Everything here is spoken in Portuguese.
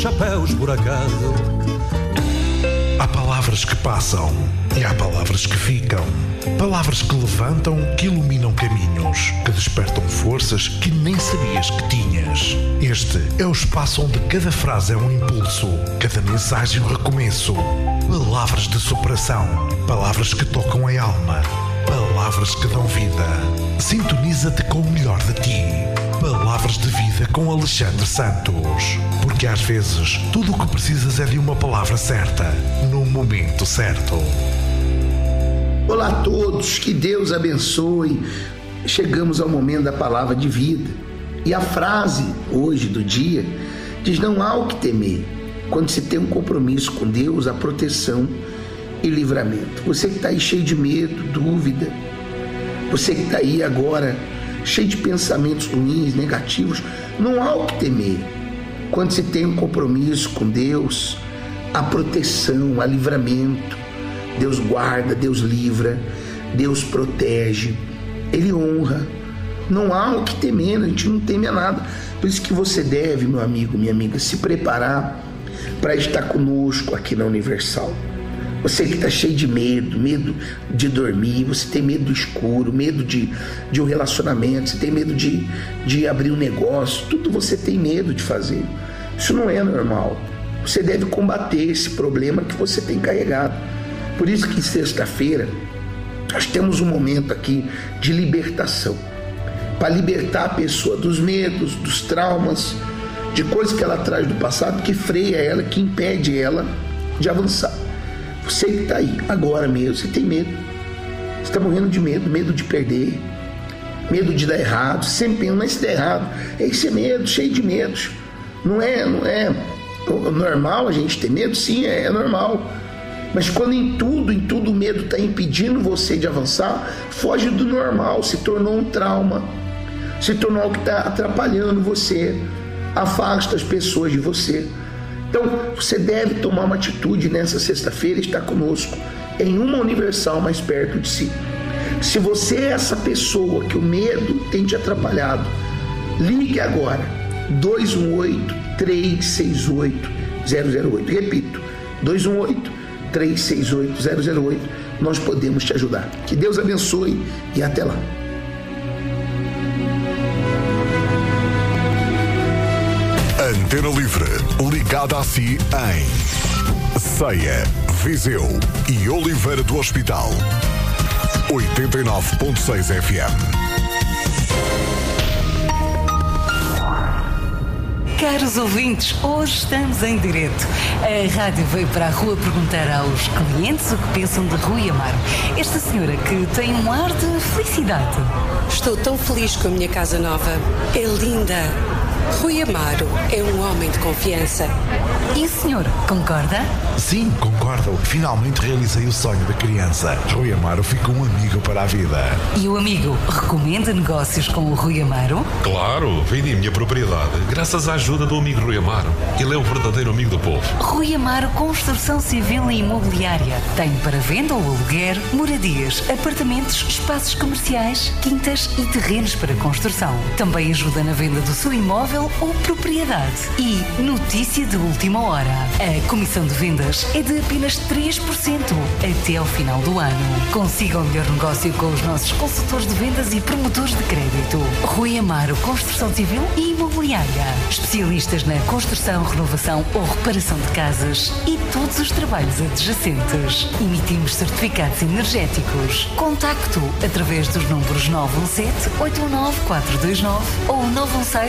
Chapéu esburacado. Há palavras que passam e há palavras que ficam. Palavras que levantam, que iluminam caminhos, que despertam forças que nem sabias que tinhas. Este é o espaço onde cada frase é um impulso, cada mensagem um recomeço. Palavras de superação, palavras que tocam a alma, palavras que dão vida. Sintoniza-te com o melhor de ti. Palavras de vida com Alexandre Santos. Porque às vezes tudo o que precisas é de uma palavra certa, no momento certo. Olá a todos, que Deus abençoe. Chegamos ao momento da palavra de vida. E a frase hoje do dia diz: não há o que temer. Quando se tem um compromisso com Deus, a proteção e livramento. Você que está aí cheio de medo, dúvida, você que está aí agora cheio de pensamentos ruins, negativos, não há o que temer. Quando se tem um compromisso com Deus, a proteção, a livramento. Deus guarda, Deus livra, Deus protege, Ele honra. Não há o que temer, a gente não teme a nada. Por isso que você deve, meu amigo, minha amiga, se preparar para estar conosco aqui na Universal. Você que está cheio de medo de dormir, você tem medo do escuro, medo de um relacionamento, você tem medo de abrir um negócio, tudo você tem medo de fazer. Isso não é normal. Você deve combater esse problema que você tem carregado. Por isso que sexta-feira nós temos um momento aqui de libertação, para libertar a pessoa dos medos, dos traumas, de coisas que ela traz do passado, que freia ela, que impede ela de avançar. Você que está aí, agora mesmo, você tem medo. Você está morrendo de medo de perder, medo de dar errado. Você sempre pensa, mas se der errado, esse é medo, cheio de medos. Não é normal a gente ter medo? Sim, é normal. Mas quando em tudo o medo está impedindo você de avançar, foge do normal, se tornou um trauma, se tornou algo que está atrapalhando você, afasta as pessoas de você. Então, você deve tomar uma atitude nessa sexta-feira e estar conosco em uma Universal mais perto de si. Se você é essa pessoa que o medo tem te atrapalhado, ligue agora, 218-368-008. Repito, 218-368-008. Nós podemos te ajudar. Que Deus abençoe e até lá. Antena Livre, ligada a si em Ceia, Viseu e Oliveira do Hospital. 89.6 FM. Caros ouvintes, hoje estamos em direto. A rádio veio para a rua perguntar aos clientes o que pensam de Rui Amaro. Esta senhora que tem um ar de felicidade. Estou tão feliz com a minha casa nova. É linda. Rui Amaro é um homem de confiança. E o senhor, concorda? Sim, concordo. Finalmente realizei o sonho da criança. Rui Amaro ficou um amigo para a vida. E o amigo recomenda negócios com o Rui Amaro? Claro, vendi a minha propriedade graças à ajuda do amigo Rui Amaro. Ele é o verdadeiro amigo do povo. Rui Amaro Construção Civil e Imobiliária. Tem para venda ou aluguer moradias, apartamentos, espaços comerciais, quintas e terrenos para construção. Também ajuda na venda do seu imóvel ou propriedade. E notícia de última hora. A comissão de vendas é de apenas 3% até ao final do ano. Consiga o melhor negócio com os nossos consultores de vendas e promotores de crédito. Rui Amaro Construção Civil e Imobiliária. Especialistas na construção, renovação ou reparação de casas e todos os trabalhos adjacentes. Emitimos certificados energéticos. Contacto através dos números 917-819-429 ou 916